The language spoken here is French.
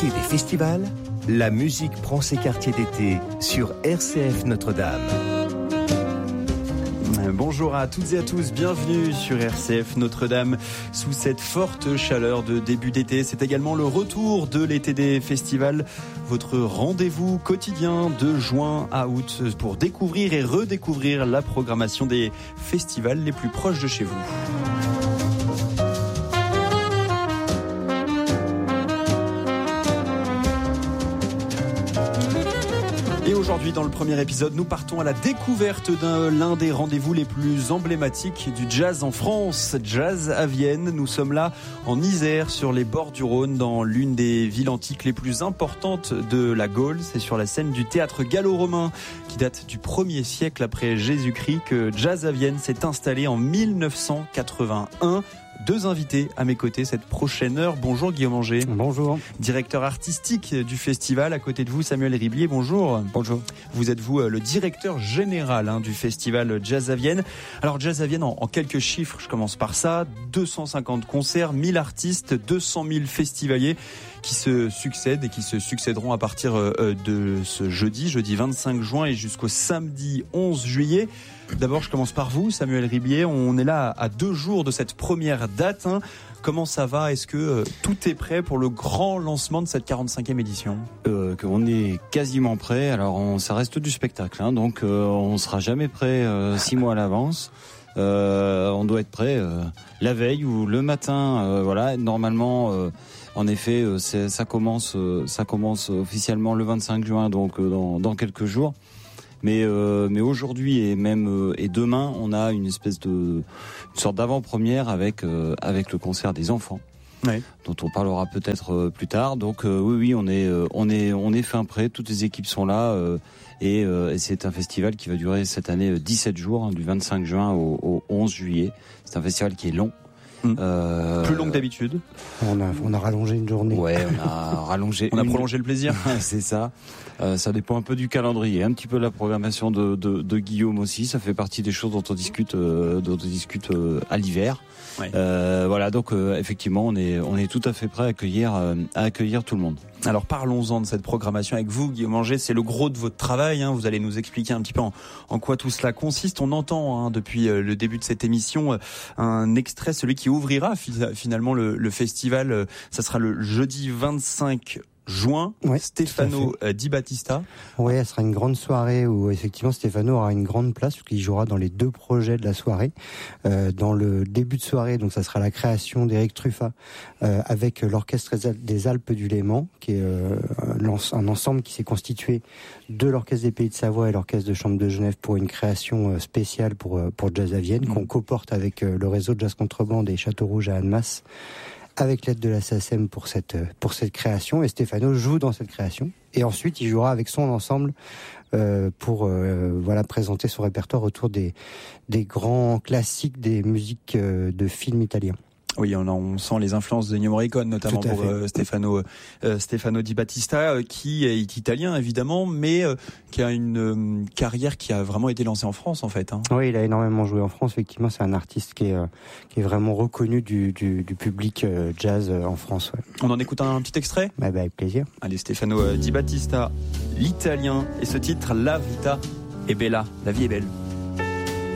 L'été des festivals, la musique prend ses quartiers d'été sur RCF Notre-Dame. Bonjour à toutes et à tous, bienvenue sur RCF Notre-Dame sous cette forte chaleur de début d'été. C'est également le retour de l'été des festivals, votre rendez-vous quotidien de juin à août pour découvrir et redécouvrir la programmation des festivals les plus proches de chez vous. Et aujourd'hui, dans le premier épisode, nous partons à la découverte l'un des rendez-vous les plus emblématiques du jazz en France, Jazz à Vienne. Nous sommes là en Isère, sur les bords du Rhône, dans l'une des villes antiques les plus importantes de la Gaule. C'est sur la scène du théâtre gallo-romain, qui date du 1er siècle après Jésus-Christ, que Jazz à Vienne s'est installé en 1981. Deux invités à mes côtés cette prochaine heure. Bonjour Guillaume Anger. Bonjour. Directeur artistique du festival. À côté de vous, Samuel Riblier. Bonjour. Bonjour. Vous êtes le directeur général du festival Jazz à Vienne. Alors Jazz à Vienne, en quelques chiffres, je commence par ça. 250 concerts, 1000 artistes, 200 000 festivaliers qui se succèdent et qui se succéderont à partir de ce jeudi 25 juin et jusqu'au samedi 11 juillet. D'abord, je commence par vous, Samuel Riblier. On est là à 2 jours de cette première date. Comment ça va ? Est-ce que tout est prêt pour le grand lancement de cette 45e édition ? On est quasiment prêt. Alors, ça reste du spectacle, donc on sera jamais prêt 6 mois à l'avance. On doit être prêt la veille ou le matin. Voilà, normalement. En effet, ça commence officiellement le 25 juin, donc dans quelques jours. Mais aujourd'hui et demain, on a une sorte d'avant-première avec le concert des enfants, dont on parlera peut-être plus tard. Donc oui, on est fin prêt. Toutes les équipes sont là et c'est un festival qui va durer cette année 17 jours, du 25 juin au 11 juillet. C'est un festival qui est long. Plus long que d'habitude. On a rallongé une journée. Ouais, on a rallongé. On a prolongé le plaisir. C'est ça. Ça dépend un peu du calendrier, un petit peu de la programmation de Guillaume aussi. Ça fait partie des choses dont on discute à l'hiver. Ouais. Voilà, donc effectivement, on est tout à fait prêt à accueillir tout le monde. Alors parlons-en de cette programmation avec vous, Guillaume Anger. C'est le gros de votre travail. Vous allez nous expliquer un petit peu en quoi tout cela consiste. On entend depuis le début de cette émission un extrait, celui qui ouvrira finalement le festival. Ça sera le jeudi 25 juin, ouais, Stefano Di Battista. Oui, ce sera une grande soirée où effectivement Stefano aura une grande place parce qu'il jouera dans les 2 projets de la soirée. Dans le début de soirée, donc ça sera la création d'Éric Truffat avec l'Orchestre des Alpes du Léman, qui est un ensemble qui s'est constitué de l'Orchestre des Pays de Savoie et l'Orchestre de Chambre de Genève pour une création spéciale pour Jazz à Vienne, qu'on coporte avec le réseau de Jazz Contrebande et Château Rouge à Annemasse, avec l'aide de la SACEM pour cette création, et Stefano joue dans cette création. Et ensuite, il jouera avec son ensemble pour présenter son répertoire autour des grands classiques des musiques de films italiens. Oui, on sent les influences de Ennio Morricone, notamment pour Stefano Di Battista, qui est italien évidemment, mais qui a une carrière qui a vraiment été lancée en France en fait. Oui, il a énormément joué en France. Effectivement, c'est un artiste qui est vraiment reconnu du public jazz en France. Ouais. On en écoute un petit extrait ? Avec plaisir. Allez, Stefano Di Battista, l'italien, et ce titre, La Vita è Bella, la vie est belle.